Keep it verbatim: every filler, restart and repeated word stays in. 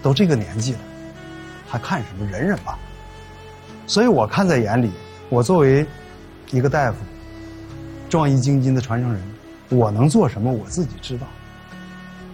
都这个年纪了，还看什么？忍忍吧。所以我看在眼里，我作为一个大夫，壮义京津的传承人，我能做什么我自己知道。